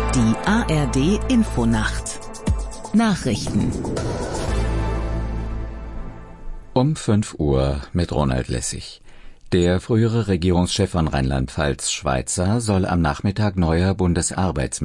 Die ARD Infonacht Nachrichten Um 5 Uhr mit Ronald Lessig. Der frühere Regierungschef von Rheinland-Pfalz, Schweizer, soll am Nachmittag neuer Bundesarbeitsminister